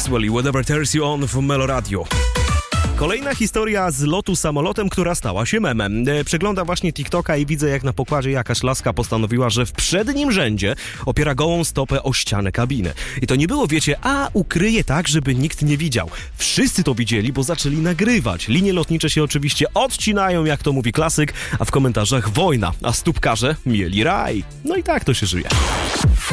Maxwell i Whatever Turns You On w Melo Radio. Kolejna historia z lotu samolotem, która stała się memem. Przeglądam właśnie TikToka i widzę, jak na pokładzie jakaś laska postanowiła, że w przednim rzędzie opiera gołą stopę o ścianę kabiny. I to nie było, wiecie, ukryje tak, żeby nikt nie widział. Wszyscy to widzieli, bo zaczęli nagrywać. Linie lotnicze się oczywiście odcinają, jak to mówi klasyk, a w komentarzach wojna, a stópkarze mieli raj. No i tak to się żyje.